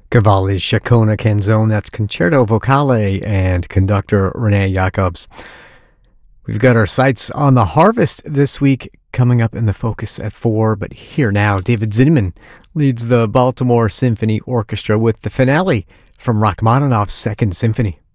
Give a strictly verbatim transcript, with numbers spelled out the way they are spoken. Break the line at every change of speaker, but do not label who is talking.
Cavalli's Chacona Canzone, that's Concerto Vocale, and conductor Renee Jacobs. We've got our sights on the harvest this week coming up in the focus at four, but here now, David Zinman leads the Baltimore Symphony Orchestra with the finale from Rachmaninoff's Second Symphony.